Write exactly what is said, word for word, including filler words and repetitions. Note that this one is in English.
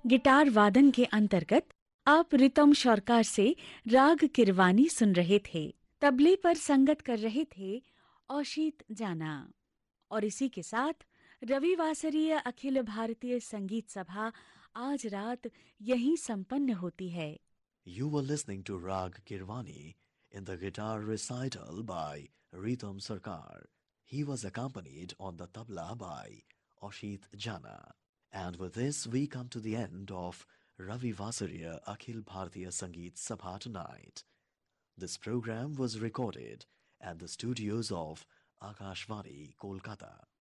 Guitar वादन के अंतर्गत आप रितम शौरकार से राग किरवानी सुन रहे थे। तबले पर संगत कर रहे थे औशीत जाना। और इसी के साथ रविवासरीय अखिल भारतीय संगीत सभा आज रात यहीं संपन्न होती है। You were listening to Rag Kirwani in the guitar recital by Ritam Sarkar. He was accompanied on the tabla by Oshit Jana. And with this, we come to the end of Ravi Vasariya Akhil Bharatiya Sangeet Sabha tonight. This program was recorded at the studios of Akashvani, Kolkata.